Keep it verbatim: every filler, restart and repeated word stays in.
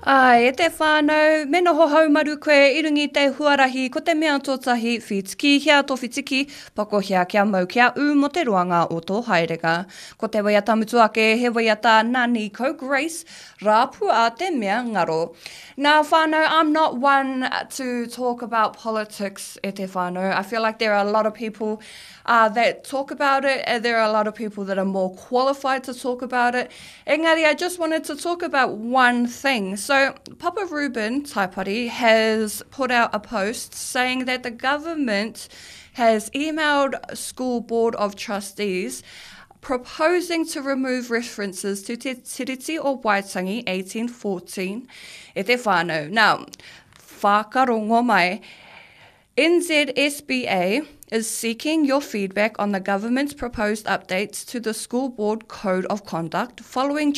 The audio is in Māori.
Ai, e te whānau, me noho haumaru koe i rungi te huarahi ko te mea tōtahi whitiki hea tō whitiki, pako hea kia mau kia u mo te ruanga o tō haerenga. Ko te waiata mutu ake, he waiata Nani ko Grace, rāpu a te mea ngaro. Now whānau, I'm not one to talk about politics e te whānau. I feel like there are a lot of people uh, that talk about it, and there are a lot of people that are more qualified to talk about it. Engari, I just wanted to talk about one thing. So So Papa Ruben Taipari has put out a post saying that the government has emailed School Board of Trustees proposing to remove references to Te Tiriti o Waitangi eighteen fourteen e te whānau. Now, whakarongo mai, N Z S B A is seeking your feedback on the government's proposed updates to the School Board Code of Conduct following